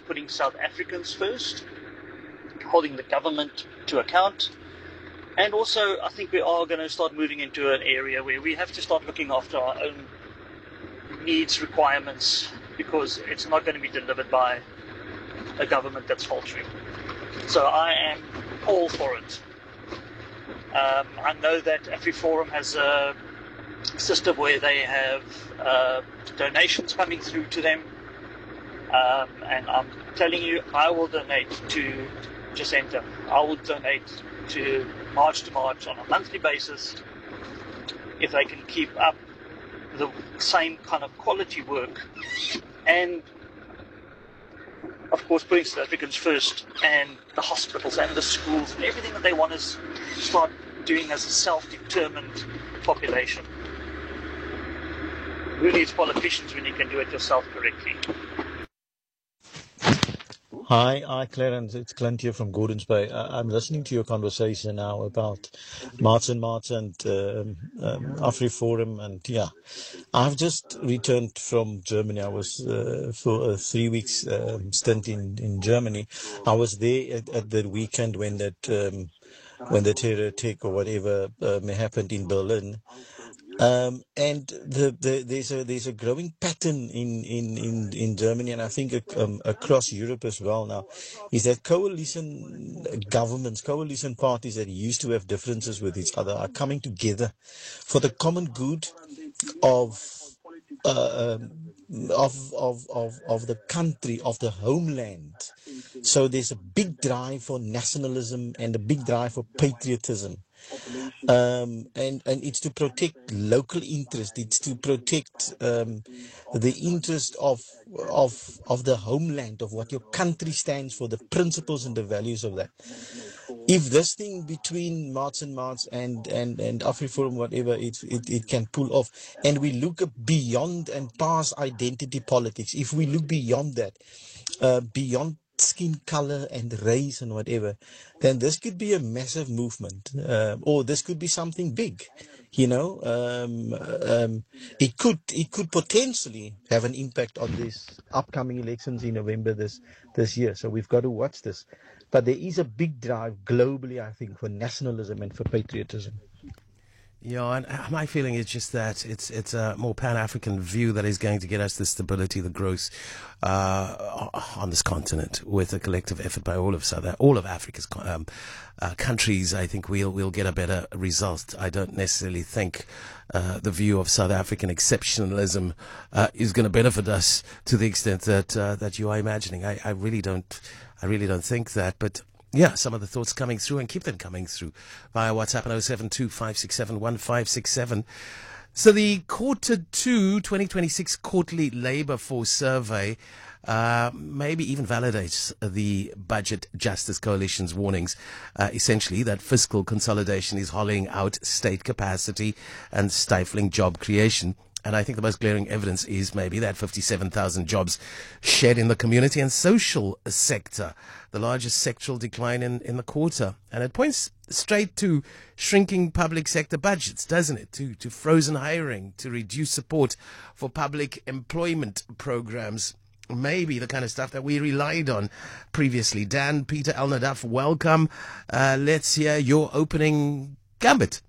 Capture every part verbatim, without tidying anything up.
putting South Africans first, holding the government to account. And also, I think we are going to start moving into an area where we have to start looking after our own needs, requirements, because it's not going to be delivered by a government that's faltering. So I am all for it. Um, I know that AfriForum has a system where they have uh, donations coming through to them. Um, and I'm telling you, I will donate to Jacinta. I will donate to March to March on a monthly basis if they can keep up the same kind of quality work, and of course putting South Africans first, and the hospitals and the schools and everything that they want to start doing as a self-determined population. Really, it's politicians when you can do it yourself correctly. Hi, hi, Clarence. It's Clint here from Gordons Bay. I- I'm listening to your conversation now about March and March and um, um, AfriForum, and yeah, I've just returned from Germany. I was uh, for a three weeks um, stint in, in Germany. I was there at, at the weekend when that um, when the terror attack or whatever um, happened in Berlin. Um, and the, the, there's a there's a growing pattern in, in, in, in Germany, and I think um, across Europe as well now, is that coalition governments, coalition parties that used to have differences with each other are coming together for the common good of uh, um, of, of of of the country, of the homeland. So there's a big drive for nationalism and a big drive for patriotism. Um, and, and it's to protect local interest. It's to protect um, the interest of of of the homeland, of what your country stands for, the principles and the values of that. If this thing between March and March and and and AfriForum, whatever, it, it it can pull off, and we look beyond and past identity politics. If we look beyond that, uh, beyond skin color and race and whatever, then this could be a massive movement, uh, or this could be something big. You know, um, um, it could it could potentially have an impact on these upcoming elections in November this this year. So we've got to watch this. But there is a big drive globally, I think, for nationalism and for patriotism. Yeah, and uh, my feeling is just that it's it's a more Pan-African view that is going to get us the stability, the growth uh, on this continent, with a collective effort by all of South, all of Africa's um, uh, countries. I think we'll we'll get a better result. I don't necessarily think uh, the view of South African exceptionalism uh, is going to benefit us to the extent that uh, that you are imagining. I, I really don't. I really don't think that, but. Yeah, some of the thoughts coming through, and keep them coming through via WhatsApp and oh seven two, five six seven, one five six seven. So the quarter two twenty twenty-six quarterly labour force survey uh, maybe even validates the Budget Justice Coalition's warnings, uh, essentially that fiscal consolidation is hollowing out state capacity and stifling job creation. And I think the most glaring evidence is maybe that fifty-seven thousand jobs shed in the community and social sector, the largest sectoral decline in, in the quarter. And it points straight to shrinking public sector budgets, doesn't it? To, to frozen hiring, to reduce support for public employment programs. Maybe the kind of stuff that we relied on previously. Dan, Peter, El Nadaf, welcome. Uh, let's hear your opening gambit.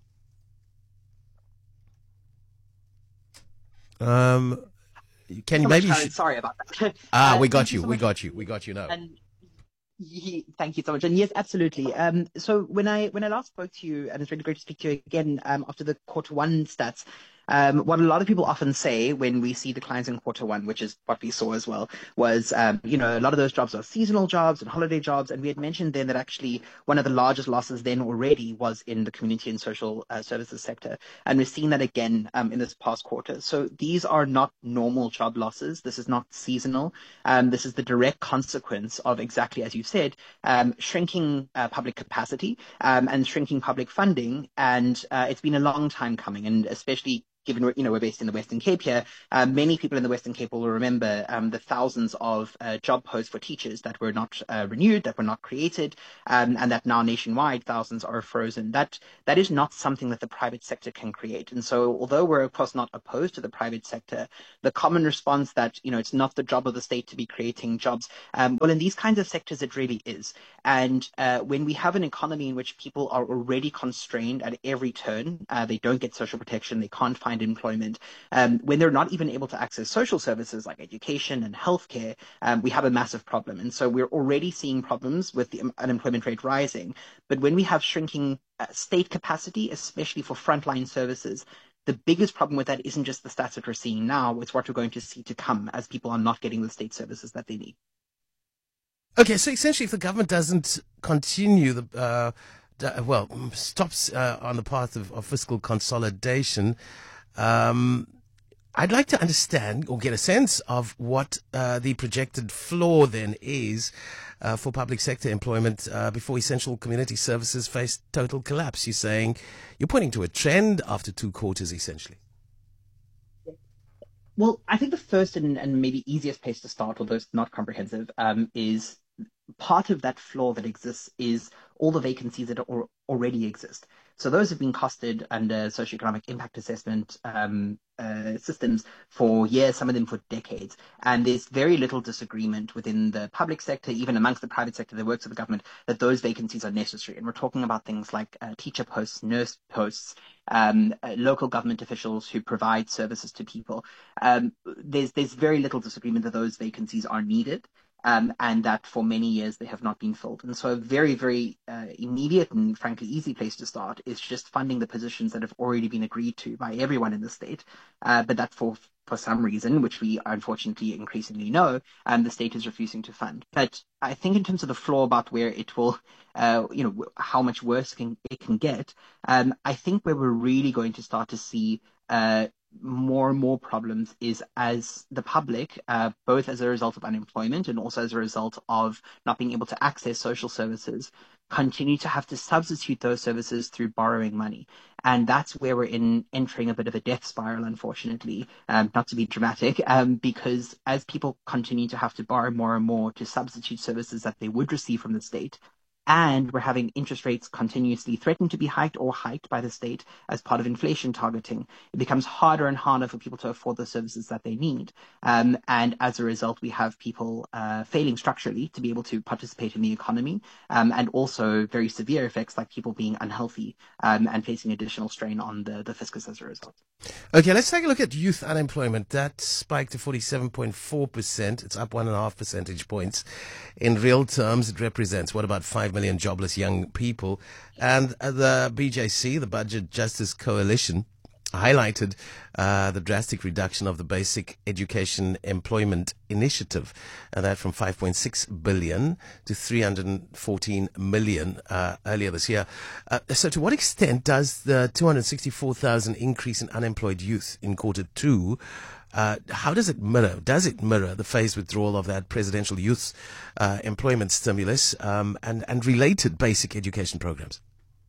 Um, can you so maybe? much, Sh- sorry about that. ah, uh, we got you. you. So we much. got you. We got you now. And he, thank you so much. And yes, absolutely. Um, so when I when I last spoke to you, and it's really great to speak to you again um, after the quarter one stats. Um, what a lot of people often say when we see declines in quarter one, which is what we saw as well, was, um, you know, a lot of those jobs are seasonal jobs and holiday jobs. And we had mentioned then that actually one of the largest losses then already was in the community and social uh, services sector. And we've seen that again um, in this past quarter. So these are not normal job losses. This is not seasonal. Um, this is the direct consequence of exactly as you said, um, shrinking uh, public capacity um, and shrinking public funding. And uh, it's been a long time coming, and especially given we're, you know, we're based in the Western Cape here, uh, many people in the Western Cape will remember um, the thousands of uh, job posts for teachers that were not uh, renewed, that were not created, um, and that now nationwide thousands are frozen. That that is not something that the private sector can create. And so, although we're of course not opposed to the private sector, the common response that, you know, it's not the job of the state to be creating jobs. Um, well, in these kinds of sectors, it really is. And uh, when we have an economy in which people are already constrained at every turn, uh, they don't get social protection, they can't find employment, um, when they're not even able to access social services like education and healthcare, um, we have a massive problem. And so we're already seeing problems with the unemployment rate rising. But when we have shrinking uh, state capacity, especially for frontline services, the biggest problem with that isn't just the stats that we're seeing now, it's what we're going to see to come as people are not getting the state services that they need. Okay, so essentially if the government doesn't continue the, uh, d- well, stops uh, on the path of, of fiscal consolidation, um, I'd like to understand or get a sense of what uh, the projected floor then is uh, for public sector employment uh, before essential community services face total collapse. You're saying, you're pointing to a trend after two quarters essentially. Well, I think the first and, and maybe easiest place to start, although it's not comprehensive, um, is part of that floor that exists is all the vacancies that are, already exist. So those have been costed under socioeconomic impact assessment um, uh, systems for years, some of them for decades. And there's very little disagreement within the public sector, even amongst the private sector that works with the government, that those vacancies are necessary. And we're talking about things like uh, teacher posts, nurse posts, um, uh, local government officials who provide services to people. Um, there's, there's very little disagreement that those vacancies are needed. Um, and that for many years they have not been filled. And so a very, very uh, immediate and frankly easy place to start is just funding the positions that have already been agreed to by everyone in the state, uh, but that for for some reason, which we unfortunately increasingly know, um, the state is refusing to fund. But I think in terms of the floor about where it will, uh, you know, how much worse can, it can get, um, I think where we're really going to start to see uh, more and more problems is as the public, uh, both as a result of unemployment and also as a result of not being able to access social services, continue to have to substitute those services through borrowing money. And that's where we're in entering a bit of a death spiral, unfortunately, um, not to be dramatic, um, because as people continue to have to borrow more and more to substitute services that they would receive from the state, and we're having interest rates continuously threatened to be hiked or hiked by the state as part of inflation targeting, it becomes harder and harder for people to afford the services that they need. Um, and as a result, we have people uh, failing structurally to be able to participate in the economy, um, and also very severe effects like people being unhealthy um, and facing additional strain on the, the fiscus as a result. Okay, let's take a look at youth unemployment. That spiked to forty-seven point four percent. It's up one and a half percentage points. In real terms, it represents, what, about five million jobless young people. And the B J C, the Budget Justice Coalition, highlighted uh, the drastic reduction of the Basic Education Employment Initiative, and that from five point six billion to three hundred fourteen million uh, earlier this year. Uh, so to what extent does the two hundred sixty-four thousand increase in unemployed youth in quarter two, uh, how does it mirror, does it mirror the phased withdrawal of that presidential youth uh, employment stimulus um, and, and related basic education programs?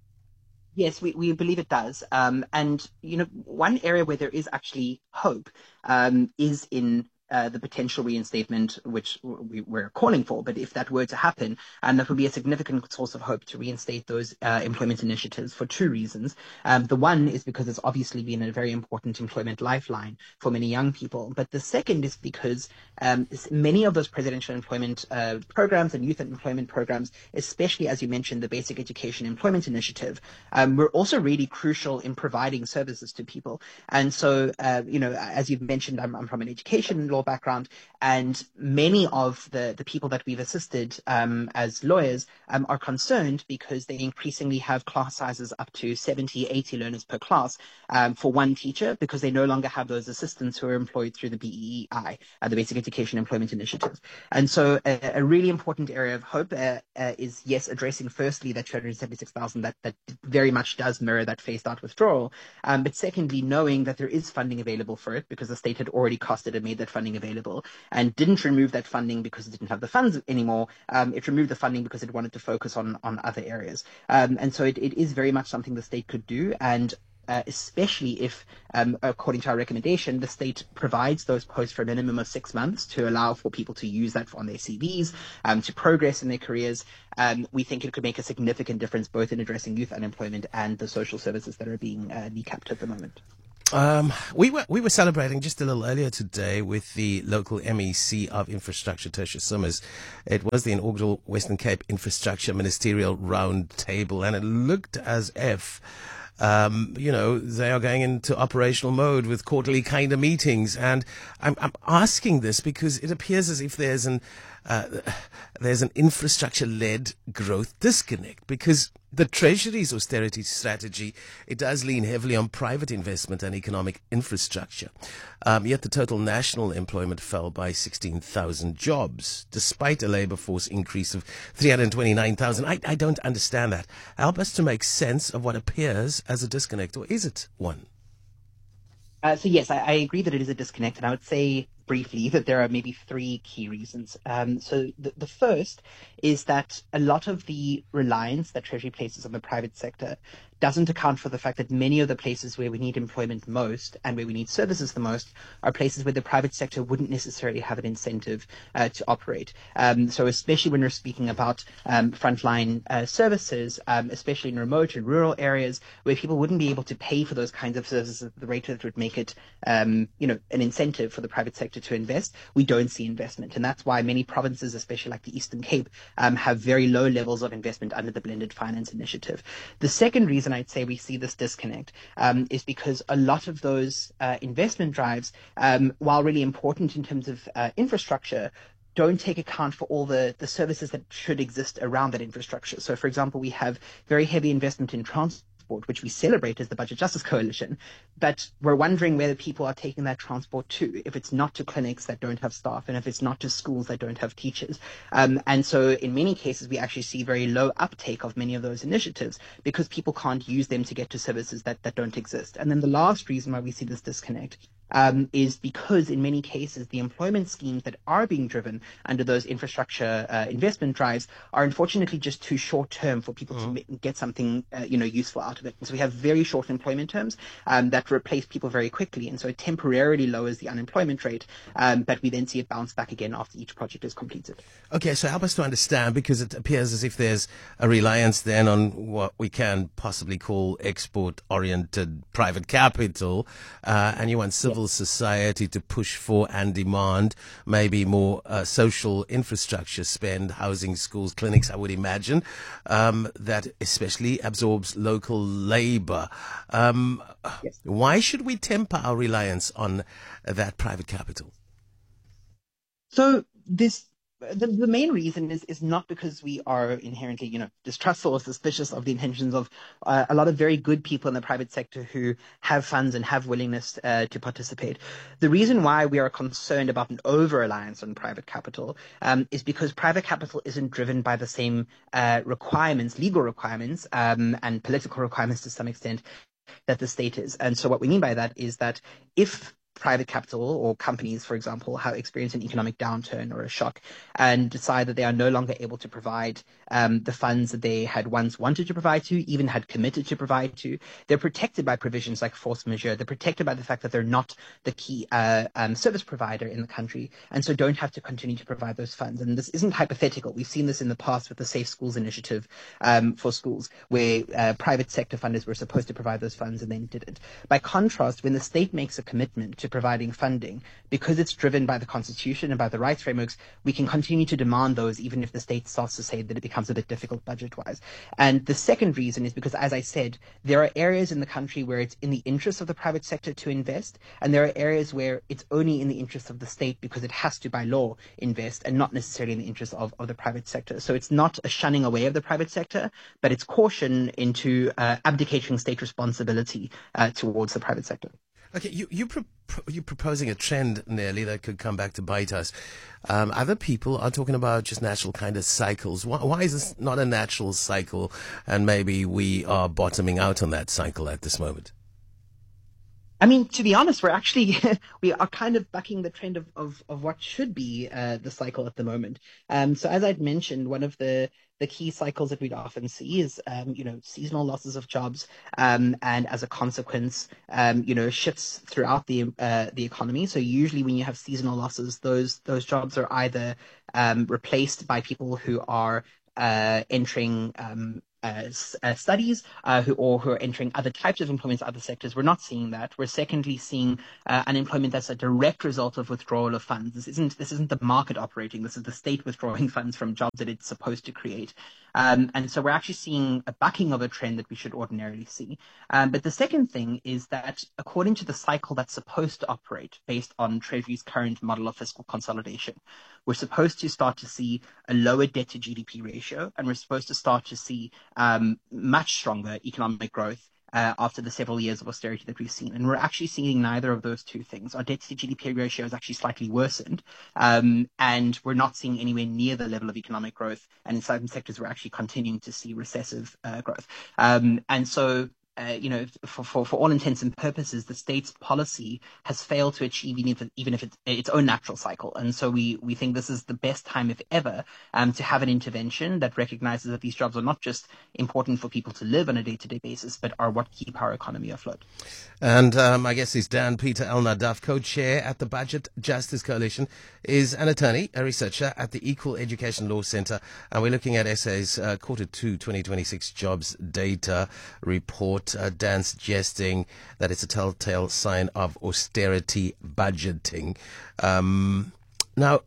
Yes, we, we believe it does. Um, and, you know, one area where there is actually hope um, is in uh, the potential reinstatement, which we, we're calling for. But if that were to happen, um, that would be a significant source of hope to reinstate those uh, employment initiatives for two reasons. Um, the one is because it's obviously been a very important employment lifeline for many young people. But the second is because um, many of those presidential employment uh, programs and youth employment programs, especially as you mentioned, the Basic Education Employment Initiative, um, were also really crucial in providing services to people. And so, uh, you know, as you've mentioned, I'm, I'm from an education law background, and many of the, the people that we've assisted um, as lawyers um, are concerned because they increasingly have class sizes up to seventy, eighty learners per class um, for one teacher, because they no longer have those assistants who are employed through the B E E I, uh, the Basic Education Employment Initiative. And so a, a really important area of hope uh, uh, is, yes, addressing firstly that two hundred seventy-six thousand, that, that very much does mirror that phased out withdrawal. Um, but secondly, knowing that there is funding available for it because the state had already costed and made that funding available, and didn't remove that funding because it didn't have the funds anymore. Um, it removed the funding because it wanted to focus on, on other areas. Um, and so it, it is very much something the state could do. And uh, especially if, um, according to our recommendation, the state provides those posts for a minimum of six months to allow for people to use that on their C Vs, um, to progress in their careers. Um, we think it could make a significant difference both in addressing youth unemployment and the social services that are being uh, kneecapped at the moment. Um, we were we were celebrating just a little earlier today with the local M E C of Infrastructure, Tertia Summers. It was the inaugural Western Cape Infrastructure Ministerial Roundtable, and it looked as if, um, you know, they are going into operational mode with quarterly kind of meetings. And I'm, I'm asking this because it appears as if there's an uh, there's an infrastructure-led growth disconnect, because the Treasury's austerity strategy, it does lean heavily on private investment and economic infrastructure. Um, yet the total national employment fell by sixteen thousand jobs, despite a labour force increase of three hundred twenty-nine thousand. I, I don't understand that. Help us to make sense of what appears as a disconnect, or is it one? Uh, so yes, I, I agree that it is a disconnect, and I would say briefly that there are maybe three key reasons. Um, so the, the first is that a lot of the reliance that Treasury places on the private sector doesn't account for the fact that many of the places where we need employment most and where we need services the most are places where the private sector wouldn't necessarily have an incentive uh, to operate. Um, so especially when we're speaking about um, frontline uh, services, um, especially in remote and rural areas where people wouldn't be able to pay for those kinds of services at the rate that would make it, um, you know, an incentive for the private sector to invest, we don't see investment. And that's why many provinces, especially like the Eastern Cape, um, have very low levels of investment under the Blended Finance Initiative. The second reason I'd say we see this disconnect um, is because a lot of those uh, investment drives, um, while really important in terms of uh, infrastructure, don't take account for all the, the services that should exist around that infrastructure. So, for example, we have very heavy investment in transport, which we celebrate as the Budget Justice Coalition, but we're wondering where the people are taking that transport to, if it's not to clinics that don't have staff and if it's not to schools that don't have teachers. Um, and so in many cases, we actually see very low uptake of many of those initiatives because people can't use them to get to services that, that don't exist. And then the last reason why we see this disconnect Um, is because in many cases the employment schemes that are being driven under those infrastructure uh, investment drives are unfortunately just too short term for people mm-hmm. to m- get something uh, you know useful out of it. And so we have very short employment terms um, that replace people very quickly, and so it temporarily lowers the unemployment rate, um, but we then see it bounce back again after each project is completed. Okay, so help us to understand, because it appears as if there's a reliance then on what we can possibly call export-oriented private capital, uh, and you want civil society to push for and demand maybe more uh, social infrastructure spend, housing, schools, clinics, I would imagine, um, that especially absorbs local labor. Um, yes. Why should we temper our reliance on that private capital? So this The, the main reason is, is not because we are inherently, you know, distrustful or suspicious of the intentions of uh, a lot of very good people in the private sector who have funds and have willingness uh, to participate. The reason why we are concerned about an over-reliance on private capital um, is because private capital isn't driven by the same uh, requirements, legal requirements, um, and political requirements to some extent that the state is. And so what we mean by that is that if private capital or companies, for example, have experienced an economic downturn or a shock and decide that they are no longer able to provide um, the funds that they had once wanted to provide to, even had committed to provide to, they're protected by provisions like force majeure. They're protected by the fact that they're not the key uh, um, service provider in the country, and so don't have to continue to provide those funds. And this isn't hypothetical. We've seen this in the past with the Safe Schools initiative um, for schools, where uh, private sector funders were supposed to provide those funds and then didn't. By contrast, when the state makes a commitment to providing funding, because it's driven by the Constitution and by the rights frameworks, we can continue to demand those even if the state starts to say that it becomes a bit difficult budget-wise. And the second reason is because, as I said, there are areas in the country where it's in the interest of the private sector to invest, and there are areas where it's only in the interest of the state because it has to, by law, invest, and not necessarily in the interest of, of the private sector. So it's not a shunning away of the private sector, but it's caution into uh, abdicating state responsibility uh, towards the private sector. Okay, you, you pro- you're proposing a trend, Nelly, that could come back to bite us. Um, other people are talking about just natural kind of cycles. Why, why is this not a natural cycle, and maybe we are bottoming out on that cycle at this moment? I mean, to be honest, we're actually we are kind of bucking the trend of of, of what should be uh, the cycle at the moment. Um, so as I'd mentioned, one of the the key cycles that we'd often see is um, you know seasonal losses of jobs, um, and as a consequence, um, you know shifts throughout the uh, the economy. So usually, when you have seasonal losses, those those jobs are either um, replaced by people who are uh, entering um, uh, s- uh, studies, uh, who or who are entering other types of employment, other sectors. We're not seeing that. We're secondly seeing uh, unemployment that's a direct result of withdrawal of funds. This isn't this isn't the market operating. This is the state withdrawing funds from jobs that it's supposed to create. Um, and so we're actually seeing a bucking of a trend that we should ordinarily see. Um, but the second thing is that according to the cycle that's supposed to operate based on Treasury's current model of fiscal consolidation, we're supposed to start to see a lower debt to G D P ratio, and we're supposed to start to see um, much stronger economic growth uh, after the several years of austerity that we've seen. And we're actually seeing neither of those two things. Our debt to G D P ratio is actually slightly worsened, um, and we're not seeing anywhere near the level of economic growth. And in certain sectors, we're actually continuing to see recessive uh, growth. Um, and so uh, you know, for, for, for all intents and purposes, the state's policy has failed to achieve even if, it, even if it's its own natural cycle. And so we, we think this is the best time, if ever, um, to have an intervention that recognizes that these jobs are not just important for people to live on a day-to-day basis, but are what keep our economy afloat. And um, I guess he's Dan Peter El-Nadaf, co-chair at the Budget Justice Coalition, is an attorney, a researcher at the Equal Education Law Centre, and we're looking at S A's uh, Quarter two twenty twenty-six Jobs Data Report. Uh, Dan suggesting that it's a telltale sign of austerity budgeting. Um, now,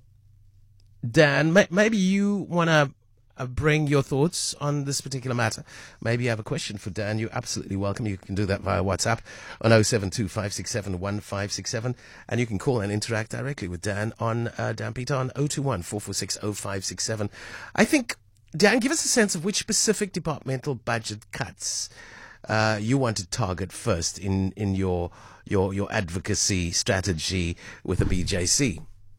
Dan, may- maybe you want to Uh, bring your thoughts on this particular matter. Maybe you have a question for Dan. You're absolutely welcome. You can do that via WhatsApp on oh seven two, five six seven, one five six seven, and you can call and interact directly with Dan on uh, Dan Peter on oh two one, four four six, oh five six seven. I think, Dan, give us a sense of which specific departmental budget cuts uh, you want to target first in, in your, your, your advocacy strategy with the B J C.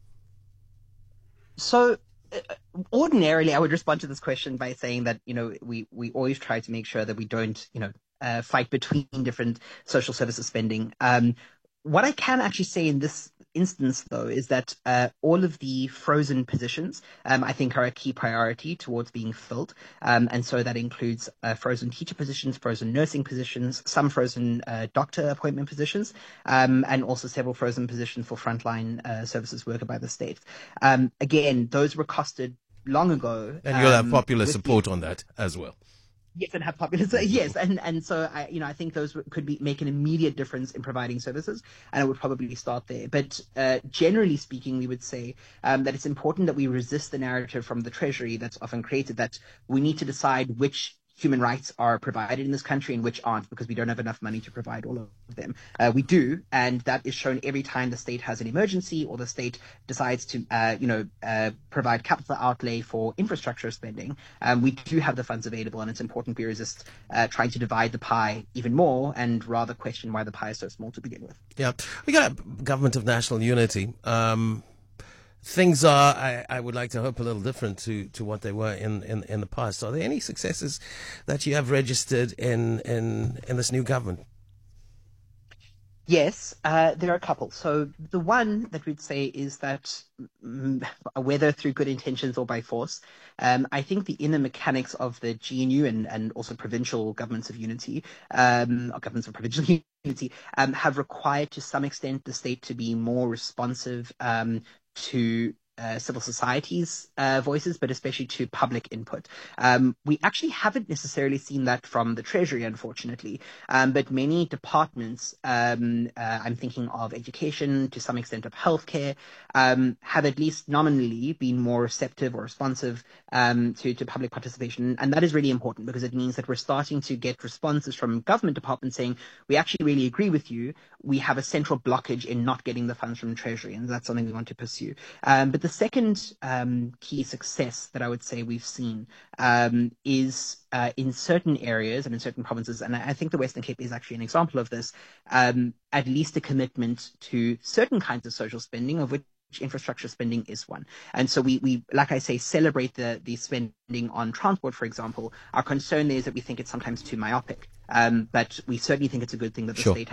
So, ordinarily, I would respond to this question by saying that, you know, we, we always try to make sure that we don't, you know, uh, fight between different social services spending. Um, what I can actually say in this instance, though, is that uh, all of the frozen positions, um, I think, are a key priority towards being filled. Um, and so that includes uh, frozen teacher positions, frozen nursing positions, some frozen uh, doctor appointment positions, um, and also several frozen positions for frontline uh, services worker by the state. Um, again, those were costed long ago. And you'll um, have popular support the- on that as well. Yes, and have popular. So, yes, and and so I, you know, I think those could be make an immediate difference in providing services, and it would probably start there. But uh, generally speaking, we would say um, that it's important that we resist the narrative from the Treasury that's often created that we need to decide which human rights are provided in this country and which aren't, because we don't have enough money to provide all of them. Uh, we do, and that is shown every time the state has an emergency or the state decides to, uh, you know, uh, provide capital outlay for infrastructure spending. Um, we do have the funds available, and it's important we resist uh, trying to divide the pie even more and rather question why the pie is so small to begin with. Yeah, we got a government of national unity. Um, things are, I, I would like to hope, a little different to, to what they were in, in, in the past. Are there any successes that you have registered in, in, in this new government? Yes, uh, there are a couple. So the one that we'd say is that mm, whether through good intentions or by force, um, I think the inner mechanics of the G N U and, and also provincial governments of unity, um, or governments of provincial unity, um, have required to some extent the state to be more responsive um, to Uh, civil society's uh, voices, but especially to public input. Um, we actually haven't necessarily seen that from the Treasury, unfortunately, um, but many departments, um, uh, I'm thinking of education, to some extent of healthcare, um, have at least nominally been more receptive or responsive um, to, to public participation. And that is really important because it means that we're starting to get responses from government departments saying, we actually really agree with you. We have a central blockage in not getting the funds from the Treasury, and that's something we want to pursue. Um, but the second um, key success that I would say we've seen um, is uh, in certain areas and in certain provinces, and I think the Western Cape is actually an example of this, um, at least a commitment to certain kinds of social spending, of which infrastructure spending is one. And so we, we like I say, celebrate the, the spending on transport, for example. Our concern there is that we think it's sometimes too myopic, um, but we certainly think it's a good thing that the Sure. state has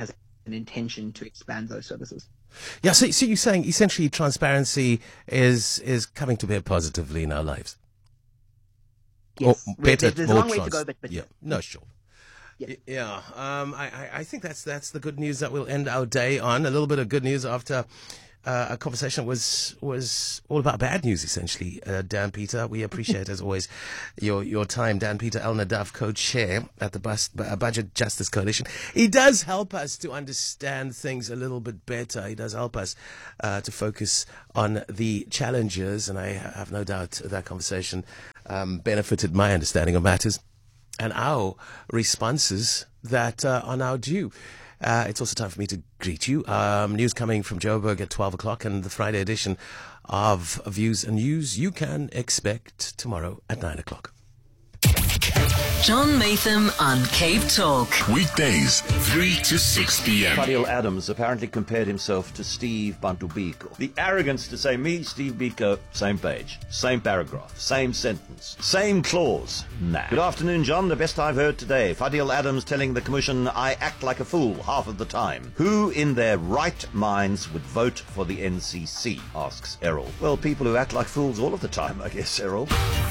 an intention to expand those services. Yeah, so, so you're saying essentially transparency is is coming to bear positively in our lives. Yes, or better, there's, there's a more long way trans- to go, but, but yeah, no, sure. Yeah, Y- yeah. Um, I, I, I think that's that's the good news that we'll end our day on. A little bit of good news after uh, a conversation was was all about bad news, essentially. Uh, Dan Peter, we appreciate as always your your time. Dan Peter El Nadaf, co-chair at the Bus, uh, Budget Justice Coalition. He does help us to understand things a little bit better. He does help us uh, to focus on the challenges, and I have no doubt that conversation um, benefited my understanding of matters and our responses that uh, are now due. Uh, it's also time for me to greet you. Um, news coming from Joburg at twelve o'clock, and the Friday edition of Views and News you can expect tomorrow at nine o'clock. John Maytham on Cape Talk. Weekdays, three to six p.m. Fadil Adams apparently compared himself to Steve Bantu Biko. The arrogance to say me, Steve Biko, same page, same paragraph, same sentence, same clause. Nah. Good afternoon, John. The best I've heard today. Fadil Adams telling the Commission I act like a fool half of the time. Who in their right minds would vote for the N C C? Asks Errol. Well, people who act like fools all of the time, I guess, Errol.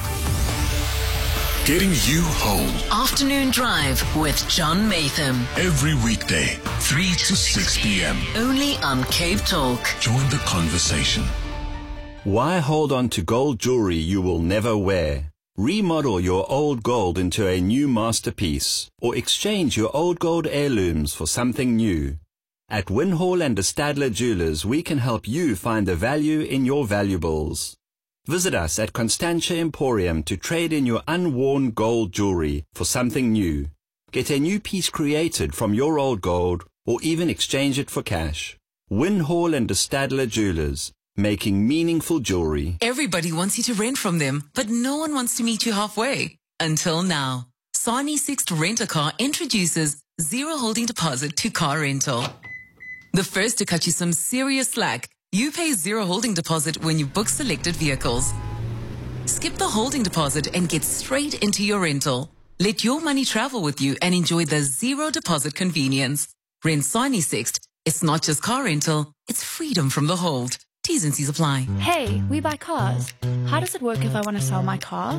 Getting you home Afternoon Drive with John Maytham. every weekday, three to six p.m. Only on Cape Talk. Join the conversation. Why hold on to gold jewelry you will never wear? Remodel your old gold into a new masterpiece, or exchange your old gold heirlooms for something new. At Winhall and de Stadler Jewelers, we can help you find the value in your valuables. Visit us at Constantia Emporium to trade in your unworn gold jewelry for something new. Get a new piece created from your old gold, or even exchange it for cash. Winhall and de Stadler Jewelers, making meaningful jewelry. Everybody wants you to rent from them, but no one wants to meet you halfway. Until now. Sani Sixt Rent-A-Car introduces zero holding deposit to car rental. The first to cut you some serious slack. You pay zero holding deposit when you book selected vehicles. Skip the holding deposit and get straight into your rental. Let your money travel with you and enjoy the zero deposit convenience. Rent Sani Sixt. It's not just car rental, it's freedom from the hold. T's and C's apply. Hey, we buy cars. How does it work if I want to sell my car?